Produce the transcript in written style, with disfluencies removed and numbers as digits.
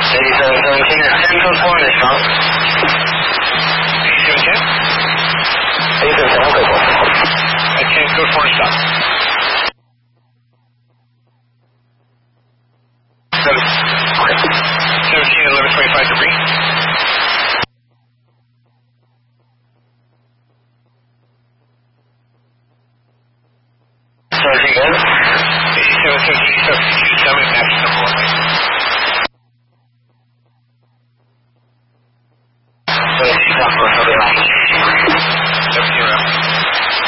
8717 at 10 foot 4 in this front. 8710? 8710, okay.